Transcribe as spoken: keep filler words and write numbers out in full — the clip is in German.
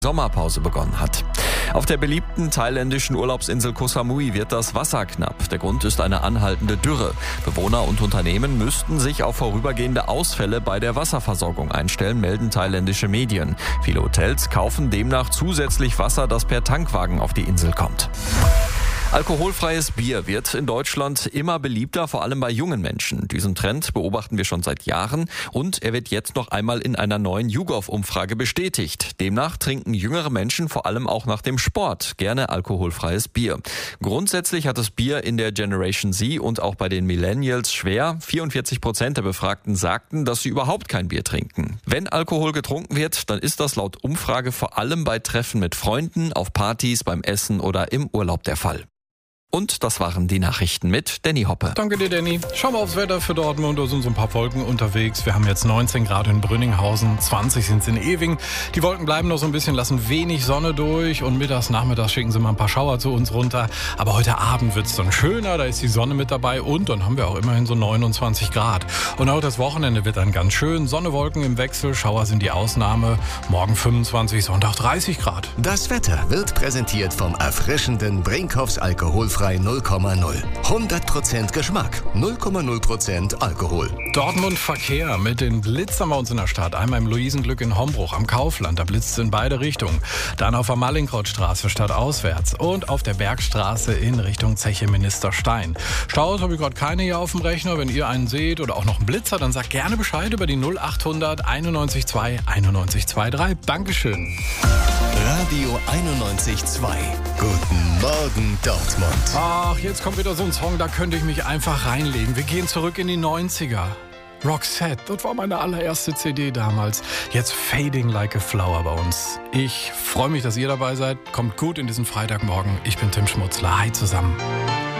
Sommerpause begonnen hat. Auf der beliebten thailändischen Urlaubsinsel Koh Samui wird das Wasser knapp. Der Grund ist eine anhaltende Dürre. Bewohner und Unternehmen müssten sich auf vorübergehende Ausfälle bei der Wasserversorgung einstellen, melden thailändische Medien. Viele Hotels kaufen demnach zusätzlich Wasser, das per Tankwagen auf die Insel kommt. Alkoholfreies Bier wird in Deutschland immer beliebter, vor allem bei jungen Menschen. Diesen Trend beobachten wir schon seit Jahren und er wird jetzt noch einmal in einer neuen YouGov-Umfrage bestätigt. Demnach trinken jüngere Menschen vor allem auch nach dem Sport gerne alkoholfreies Bier. Grundsätzlich hat das Bier in der Generation Z und auch bei den Millennials schwer. vierundvierzig Prozent der Befragten sagten, dass sie überhaupt kein Bier trinken. Wenn Alkohol getrunken wird, dann ist das laut Umfrage vor allem bei Treffen mit Freunden, auf Partys, beim Essen oder im Urlaub der Fall. Und das waren die Nachrichten mit Danny Hoppe. Danke dir, Danny. Schauen wir aufs Wetter für Dortmund. Da sind so ein paar Wolken unterwegs. Wir haben jetzt neunzehn Grad in Brünninghausen, zwanzig sind es in Ewing. Die Wolken bleiben noch so ein bisschen, lassen wenig Sonne durch. Und mittags, nachmittags schicken sie mal ein paar Schauer zu uns runter. Aber heute Abend wird es dann schöner. Da ist die Sonne mit dabei. Und dann haben wir auch immerhin so neunundzwanzig Grad. Und auch das Wochenende wird dann ganz schön. Sonne, Wolken im Wechsel. Schauer sind die Ausnahme. Morgen fünfundzwanzig, Sonntag dreißig Grad. Das Wetter wird präsentiert vom erfrischenden Brinkhoffs alkoholfrei null Komma null. hundert Prozent Geschmack, null Komma null Prozent Alkohol. Dortmund Verkehr. Mit den Blitzern bei uns in der Stadt. Einmal im Luisenglück in Hombruch am Kaufland. Da blitzt es in beide Richtungen. Dann auf der Mallinckrodtstraße stadtauswärts. Und auf der Bergstraße in Richtung Zeche Ministerstein. Staus habe ich gerade keine hier auf dem Rechner. Wenn ihr einen seht oder auch noch einen Blitzer, dann sagt gerne Bescheid über die null achthundert einundneunzig zwei einundneunzig dreiundzwanzig. Dankeschön. Radio einundneunzig Komma zwei. Guten Morgen, Dortmund. Ach, jetzt kommt wieder so ein Song, da könnte ich mich einfach reinlegen. Wir gehen zurück in die neunziger. Roxette, das war meine allererste C D damals. Jetzt Fading Like a Flower bei uns. Ich freue mich, dass ihr dabei seid. Kommt gut in diesen Freitagmorgen. Ich bin Tim Schmutzler. Hi zusammen.